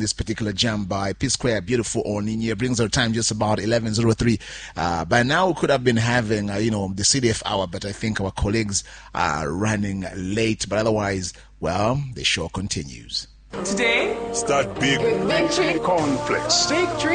this particular jam by P Square, Beautiful Oninya. Brings our time just about 11:03. By now we could have been having, the CDF hour, but I think our colleagues are running late. But otherwise, well, the show continues. Today, start big. Victory. Cornflakes. Victory.